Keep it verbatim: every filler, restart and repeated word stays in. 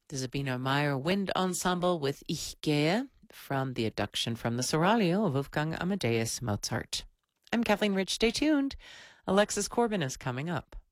The Sabina Meyer Wind Ensemble with Ich Gehe from the adduction from the Seraglio of Wolfgang Amadeus Mozart. I'm Kathleen Rich. Stay tuned. Alexis Corbin is coming up.